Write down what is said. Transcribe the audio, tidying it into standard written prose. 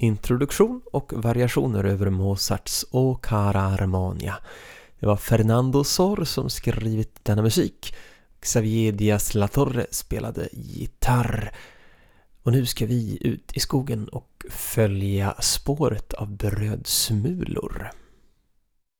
introduktion och variationer över Mozarts O cara Harmonia. Det var Fernando Sor som skrivit denna musik. Xavier Díaz Latorre spelade gitarr. Och nu ska vi ut i skogen och följa spåret av brödsmulor.